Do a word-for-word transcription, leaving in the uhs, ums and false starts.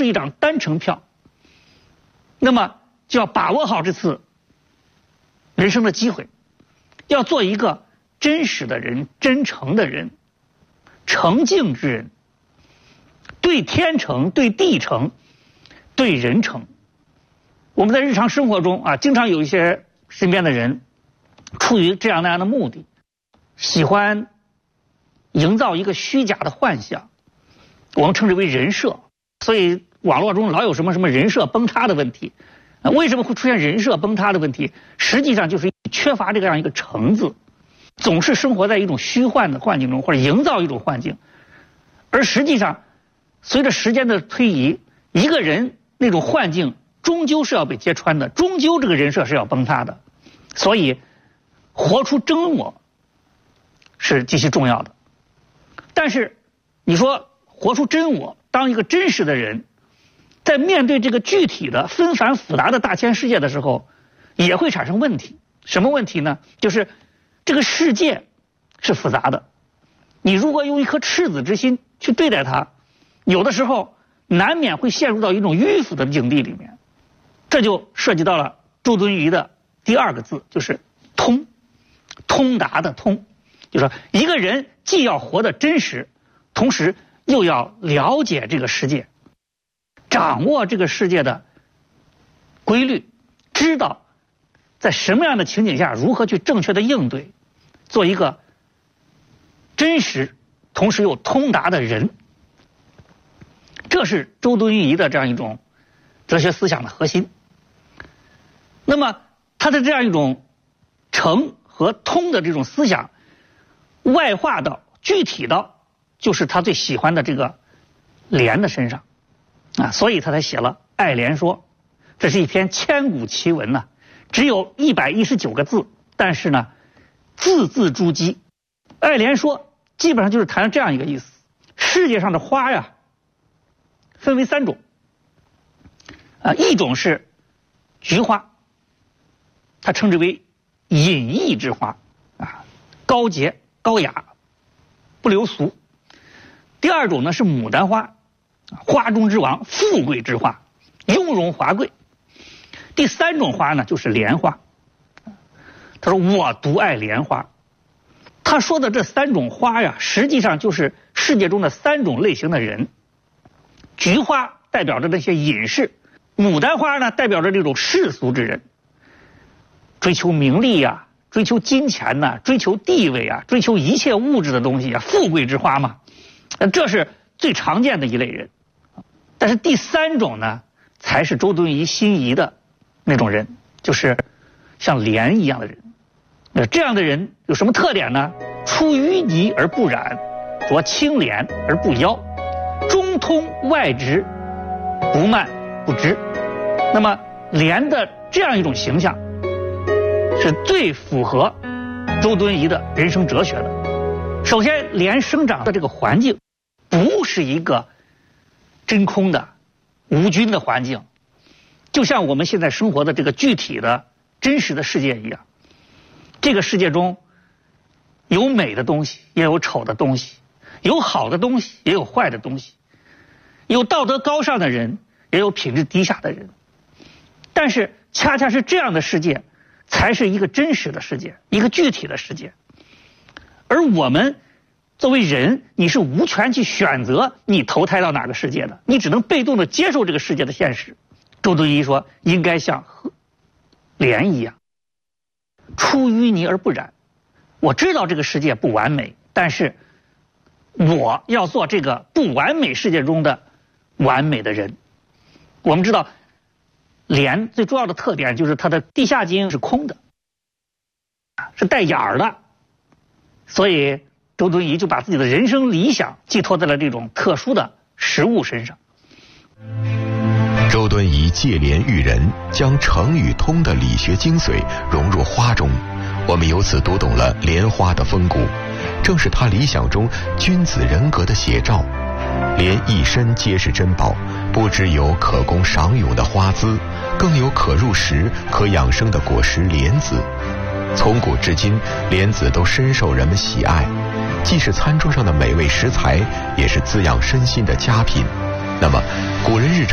是一张单程票，那么就要把握好这次人生的机会，要做一个真实的人、真诚的人、诚敬之人，对天诚、对地诚、对人诚。我们在日常生活中啊，经常有一些身边的人出于这样那样的目的，喜欢营造一个虚假的幻想，我们称之为人设。所以网络中老有什么什么人设崩塌的问题。为什么会出现人设崩塌的问题？实际上就是缺乏这样一个诚字，总是生活在一种虚幻的环境中，或者营造一种环境。而实际上随着时间的推移，一个人那种幻境终究是要被揭穿的，终究这个人设是要崩塌的。所以活出真我是极其重要的。但是你说活出真我，当一个真实的人，在面对这个具体的纷繁复杂的大千世界的时候，也会产生问题。什么问题呢？就是这个世界是复杂的，你如果用一颗赤子之心去对待它，有的时候难免会陷入到一种迂腐的境地里面。这就涉及到了周敦颐的第二个字，就是通，通达的通。就是说一个人既要活得真实，同时又要了解这个世界，掌握这个世界的规律，知道在什么样的情景下如何去正确的应对，做一个真实同时又通达的人。这是周敦颐的这样一种哲学思想的核心。那么他的这样一种诚和通的这种思想外化到具体到就是他最喜欢的这个莲的身上啊，所以他才写了《爱莲说》。这是一篇千古奇文呐、啊，只有一百一十九个字，但是呢字字珠玑。《爱莲说》基本上就是谈了这样一个意思：世界上的花呀分为三种啊，一种是菊花，它称之为隐逸之花啊，高洁高雅，不流俗。第二种呢是牡丹花，花中之王，富贵之花，雍容华贵。第三种花呢就是莲花。他说我独爱莲花。他说的这三种花呀，实际上就是世界中的三种类型的人。菊花代表着那些隐士，牡丹花呢代表着这种世俗之人，追求名利呀、啊，追求金钱呐、啊，追求地位啊，追求一切物质的东西啊，富贵之花嘛，这是最常见的一类人。但是第三种呢，才是周敦颐心仪的那种人，就是像莲一样的人。那这样的人有什么特点呢？出淤泥而不染，着清廉而不妖，中通外直，不慢不直。那么莲的这样一种形象是最符合周敦颐的人生哲学的。首先，莲生长的这个环境不是一个真空的无菌的环境，就像我们现在生活的这个具体的真实的世界一样。这个世界中有美的东西，也有丑的东西，有好的东西，也有坏的东西，有道德高尚的人，也有品质低下的人。但是恰恰是这样的世界才是一个真实的世界，一个具体的世界。而我们作为人，你是无权去选择你投胎到哪个世界的，你只能被动的接受这个世界的现实。周敦颐说应该像莲一样，出淤泥而不染。我知道这个世界不完美，但是我要做这个不完美世界中的完美的人。我们知道莲最重要的特点就是它的地下茎是空的，是带眼儿的，所以周敦颐就把自己的人生理想寄托在了这种特殊的食物身上。 周敦颐借莲喻人，将诚与通的理学精髓融入花中，我们由此读懂了莲花的风骨，正是他理想中君子人格的写照。莲一身皆是珍宝，不只有可供赏用的花姿，更有可入食、可养生的果实莲子。从古至今，莲子都深受人们喜爱，既是餐桌上的美味食材，也是滋养身心的佳品。那么，古人日常